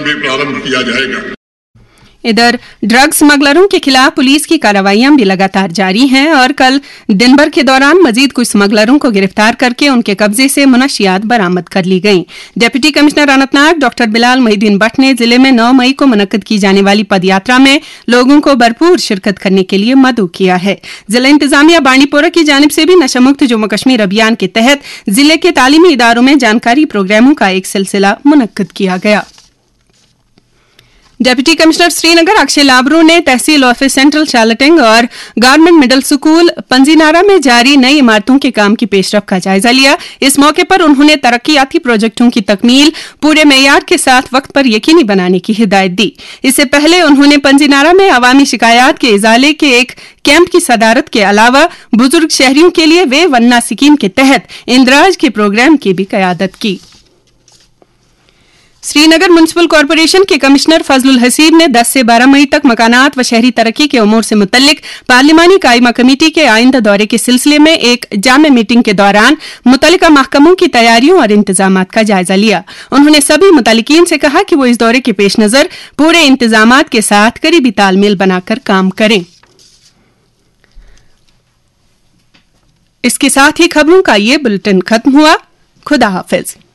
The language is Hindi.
भी प्रारंभ किया जाएगा। इधर ड्रग स्मगलरों के खिलाफ पुलिस की कार्रवाइयां भी लगातार जारी हैं और कल दिन भर के दौरान मजीद कुछ स्मगलरों को गिरफ्तार करके उनके कब्जे से मुनशियात बरामद कर ली गईं। Deputy commissioner Anantnag doctor Bilal Mohiddin Bhatt ने जिले में 9 मई को मुनक्कद की जाने वाली पदयात्रा में लोगों को भरपूर शिरकत करने के लिए मदऊ किया है। जिला इंतजामिया बांडीपोरा की जानिब से भी नशा मुक्त जम्मू कश्मीर अभियान के तहत जिले के तालीमी इदारों में जानकारी प्रोग्रामों का एक सिलसिला मुनक्कद किया गया। डिप्टी कमिश्नर श्रीनगर अक्षय लाबरू ने तहसील ऑफिस सेंट्रल शालटिंग और गवर्नमेंट मिडिल स्कूल पंजीनारा में जारी नई इमारतों के काम की पेशरफ का जायजा लिया। इस मौके पर उन्होंने तरक्याती प्रोजेक्टों की तकमील पूरे मेयार के साथ वक्त पर यकीनी बनाने की हिदायत दी। इससे पहले उन्होंने पंजीनारा में अवामी शिकायत के इजाले के एक कैंप की सदारत के अलावा बुजुर्ग शहरियों के लिए वे वन्ना स्कीम के तहत इंदराज के प्रोग्राम की भी क़यादत की। श्रीनगर म्युनिसिपल कॉरपोरेशन के कमिश्नर फजलुल हसीब ने 10 से 12 मई तक मकानात व शहरी तरक्की के उमूर से मुतल्लिक पार्लिमानी कायमा कमेटी के आइंदा दौरे के सिलसिले में एक जामे मीटिंग के दौरान मुतल्लिका महकमों की तैयारियों और इंतजामात का जायजा लिया। उन्होंने सभी मुतल्लिकीन से कहा कि वो इस दौरे के पेश नजर पूरे इंतजामात के साथ करीबी तालमेल बनाकर काम करें। इसके साथ ही खबरों का ये बुलेटिन खत्म हुआ। खुदा हाफिज।